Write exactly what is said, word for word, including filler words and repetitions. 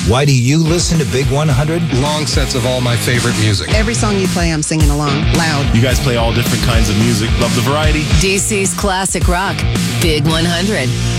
Why do you listen to Big one hundred? Long sets of all my favorite music. Every song you play, I'm singing along, loud. You guys play all different kinds of music. Love the variety. D C's classic rock, Big one hundred.